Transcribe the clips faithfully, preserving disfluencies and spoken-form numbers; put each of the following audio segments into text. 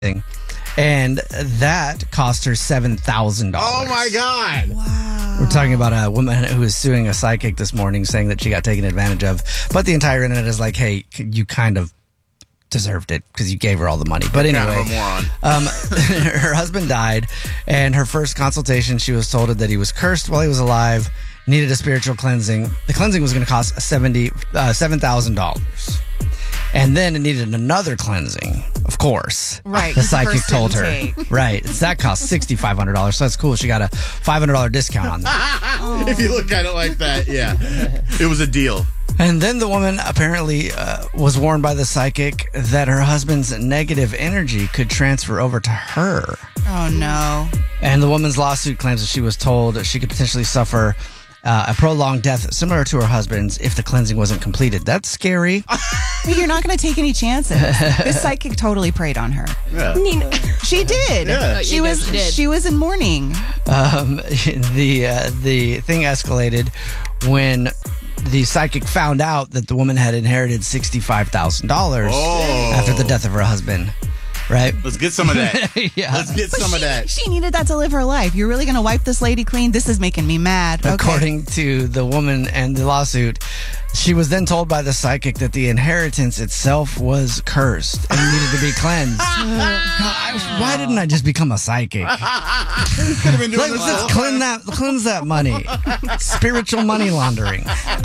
And that cost her seven thousand dollars. Oh, my God. Wow. We're talking about a woman who is suing a psychic this morning, saying that she got taken advantage of. But the entire internet is like, hey, you kind of deserved it because you gave her all the money. But anyway, Kind of a moron. um, her husband died, and her first consultation, she was told that he was cursed while he was alive, needed a spiritual cleansing. The cleansing was going to cost seventy, uh, seven thousand dollars. And then it needed another cleansing, of course. Right, The 'cause the psychic first told her. didn't take. Right. It's, that cost six thousand five hundred dollars. So that's cool. She got a five hundred dollars discount on that. If you look at it like that, yeah. It was a deal. And then the woman apparently uh, was warned by the psychic that her husband's negative energy could transfer over to her. Oh, no. And the woman's lawsuit claims that she was told that she could potentially suffer uh, a prolonged death similar to her husband's if the cleansing wasn't completed. That's scary. But you're not going to take any chances. This psychic totally preyed on her. Yeah. She did. Yeah. She You was guys did. she was in mourning. Um, the uh, the thing escalated when the psychic found out that the woman had inherited sixty-five thousand dollars Oh. after the death of her husband. Right? Let's get some of that. Yeah. Let's get But some she, of that. she needed that to live her life. You're really going to wipe this lady clean? This is making me mad. Okay. According to the woman and the lawsuit, she was then told by the psychic that the inheritance itself was cursed and needed to be cleansed. I- why didn't I just become a psychic? Could have been doing Let's this just all- cleanse that, cleanse that money. Spiritual money laundering.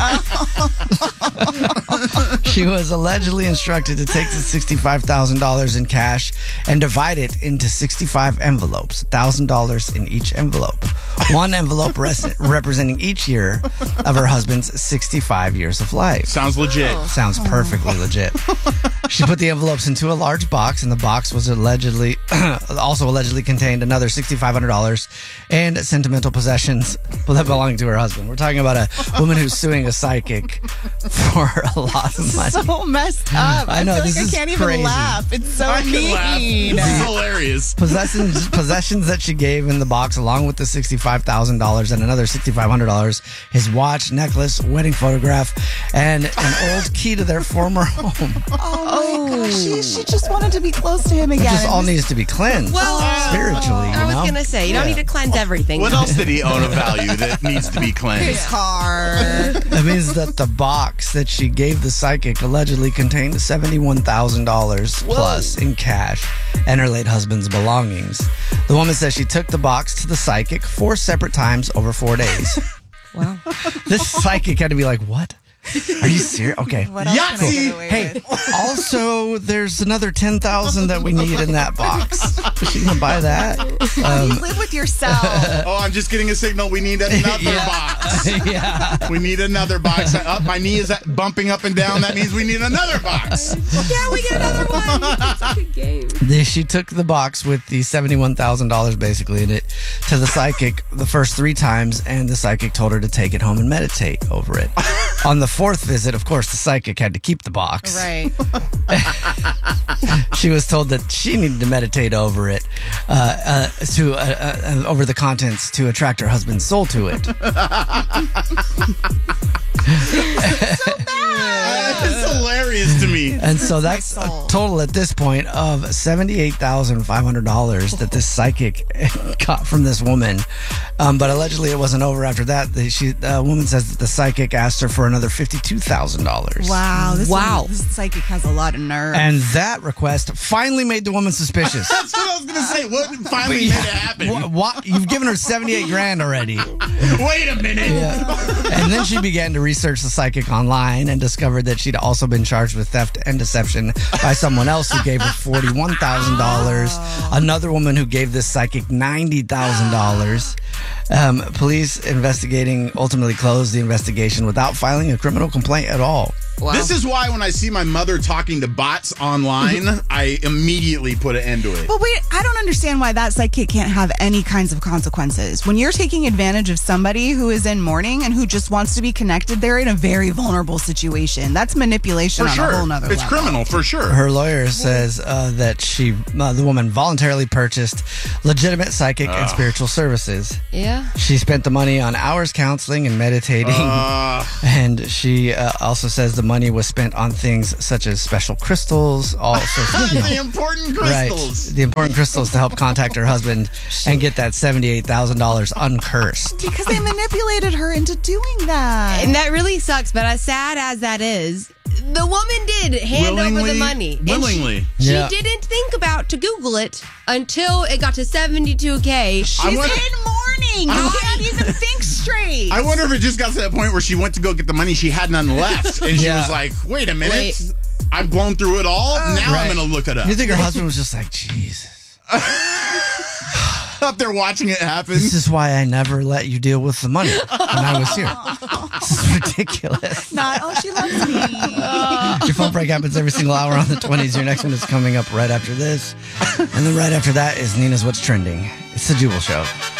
She was allegedly instructed to take the sixty-five thousand dollars in cash and divide it into sixty-five envelopes, one thousand dollars in each envelope. One envelope res- representing each year of her husband's sixty-five years of life. Sounds legit. Sounds perfectly legit. She put the envelopes into a large box, and the box was allegedly also allegedly contained another six thousand five hundred dollars and sentimental possessions that belonged to her husband. We're talking about a woman who's suing a psychic for a lot of money. So messed up. I know, feel this like is I can't crazy. even laugh. It's so I can laugh. mean. This is hilarious. Possessions, possessions that she gave in the box, along with the sixty-five thousand dollars and another six thousand five hundred dollars, his watch, necklace, wedding photograph, and an old key to their former home. Oh my gosh. She, she just wanted to be close to him It again. just all needs to be cleansed Well, spiritually, you I was know? gonna say you don't need to cleanse everything. What else did he own of value that needs to be His cleansed? car. That means that the box that she gave the psychic allegedly contained seventy-one thousand dollars plus in cash and her late husband's belongings. The woman says she took the box to the psychic four separate times over four days. Wow. This psychic had to be like, what? Are you serious? Okay. What else can I Yahtzee! get away Hey, with? also, there's another ten thousand that we need in that box. Is she gonna buy that? How do you live with yourself? Oh, I'm just getting a signal. We need another Yeah. box. Yeah. We need another box. Up, my knee is bumping up and down. That means we need another box. Yeah, we get another one. It's a good game. The- She took the box with the seventy-one thousand dollars basically in it to the psychic the first three times, and the psychic told her to take it home and meditate over it. On the fourth visit, of course, the psychic had to keep the box. Right. She was told that she needed to meditate over it, uh, uh, to uh, uh, over the contents to attract her husband's soul to it. It's hilarious to me. And so that's a soul. total at this point of seventy-eight thousand five hundred dollars that this psychic got from this woman. Um, but allegedly it wasn't over after that. The, she, the woman says that the psychic asked her for another fifty-two thousand dollars. Wow. This Wow. One, this psychic has a lot of nerve. And that request finally made the woman suspicious. That's what I was going to say. What finally made it happen? What, what? You've given her seventy-eight grand already. Wait a minute. And then she began to research the psychic online and discovered that she'd also been charged with theft and deception by someone else who gave her forty-one thousand dollars. Another woman who gave this psychic ninety thousand dollars. Um, police investigating ultimately closed the investigation without filing a criminal complaint at all. Wow. This is why when I see my mother talking to bots online, I immediately put an end to it. But wait, I don't understand why that psychic can't have any kinds of consequences. When you're taking advantage of somebody who is in mourning and who just wants to be connected, they're in a very vulnerable situation. That's manipulation For on sure. a whole nother It's level. criminal, for sure. Her lawyer says uh, that she, uh, the woman, voluntarily purchased legitimate psychic and spiritual services. Yeah. She spent the money on hours counseling and meditating. Uh, And she uh, also says the money was spent on things such as special crystals, all sorts of, you know, The important crystals. right, the important crystals to help contact her husband and get that seventy-eight thousand dollars uncursed. Because they manipulated her into doing that. And that really sucks, but as sad as that is, the woman did hand over Willingly- the money. And willingly. She, she Yeah. didn't think about to Google it until it got to seventy-two K. She's I wonder- in mourning. You can't even think straight. I wonder if it just got to that point where she went to go get the money, she had none left, and she Yeah. was like, "Wait a minute, Wait. I've blown through it all. now Right. I'm going to look it up." You think her husband was just like, Jesus, Up there watching it happen. this is why I never let you deal with the money when I was here. This is ridiculous. Not, oh, she loves me. Your phone break happens every single hour on the twenties. Your next one is coming up right after this. And then right after that is Nina's What's Trending. It's the Jubal Show.